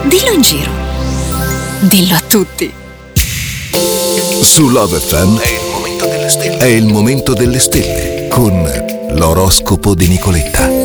Dillo in giro. Dillo a tutti. Su Love FM è il momento delle stelle con l'oroscopo di Nicoletta.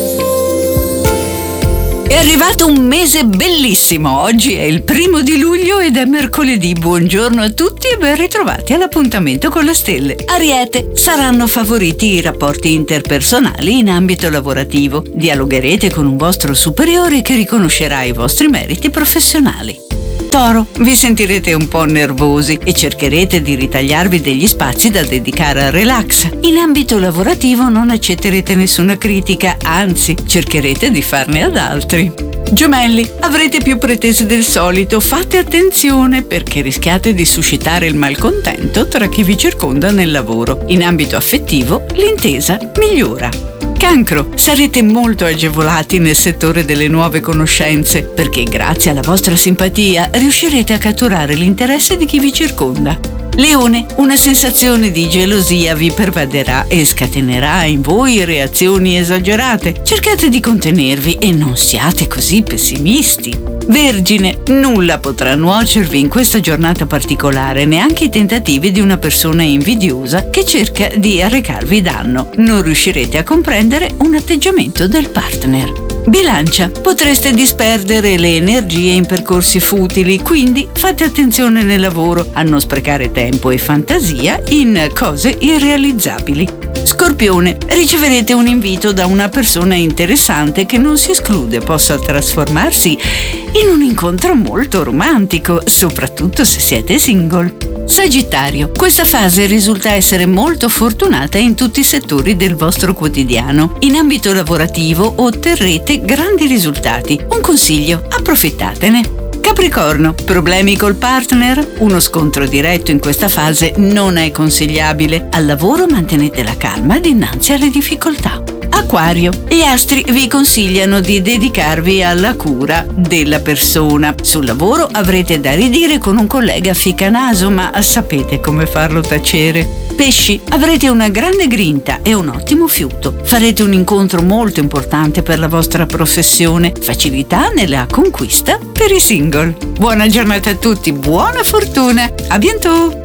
È arrivato un mese bellissimo. Oggi è il 1 luglio ed è mercoledì. Buongiorno a tutti e ben ritrovati all'appuntamento con le stelle. Ariete, saranno favoriti i rapporti interpersonali in ambito lavorativo. Dialogherete con un vostro superiore che riconoscerà i vostri meriti professionali. Toro, vi sentirete un po' nervosi e cercherete di ritagliarvi degli spazi da dedicare al relax. In ambito lavorativo non accetterete nessuna critica, anzi, cercherete di farne ad altri. Gemelli, avrete più pretese del solito, fate attenzione perché rischiate di suscitare il malcontento tra chi vi circonda nel lavoro. In ambito affettivo, l'intesa migliora. Cancro, sarete molto agevolati nel settore delle nuove conoscenze perché grazie alla vostra simpatia riuscirete a catturare l'interesse di chi vi circonda. Leone, una sensazione di gelosia vi pervaderà e scatenerà in voi reazioni esagerate. Cercate di contenervi e non siate così pessimisti. Vergine, nulla potrà nuocervi in questa giornata particolare, neanche i tentativi di una persona invidiosa che cerca di arrecarvi danno. Non riuscirete a comprendere un atteggiamento del partner. Bilancia, potreste disperdere le energie in percorsi futili, quindi fate attenzione nel lavoro a non sprecare tempo e fantasia in cose irrealizzabili. Scorpione, riceverete un invito da una persona interessante che non si esclude possa trasformarsi in un incontro molto romantico, soprattutto se siete single. Sagittario, questa fase risulta essere molto fortunata in tutti i settori del vostro quotidiano. In ambito lavorativo otterrete grandi risultati. Un consiglio, approfittatene. Capricorno, problemi col partner? Uno scontro diretto in questa fase non è consigliabile. Al lavoro mantenete la calma dinanzi alle difficoltà. Acquario, gli astri vi consigliano di dedicarvi alla cura della persona. Sul lavoro avrete da ridire con un collega ficcanaso, ma sapete come farlo tacere. Pesci, avrete una grande grinta e un ottimo fiuto. Farete un incontro molto importante per la vostra professione. Facilità nella conquista per i single. Buona giornata a tutti, buona fortuna. A bientôt!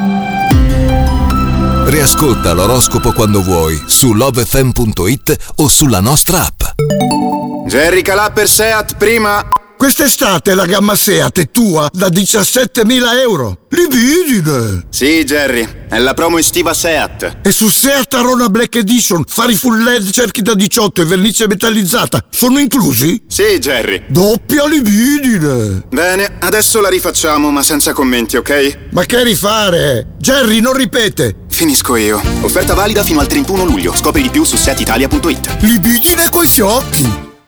Riascolta l'oroscopo quando vuoi su lovefm.it o sulla nostra app. Jerry Calà per Seat prima. Quest'estate la gamma Seat è tua da 17.000 euro. Libidine! Sì, Jerry, è la promo estiva Seat. E su Seat Arona Black Edition, fari full LED, cerchi da 18 e vernice metallizzata sono inclusi? Sì, Jerry. Doppia libidine! Bene, adesso la rifacciamo, ma senza commenti, ok? Ma che rifare? Jerry, non ripete! Finisco io. Offerta valida fino al 31 luglio. Scopri di più su setitalia.it. Libidine coi fiocchi!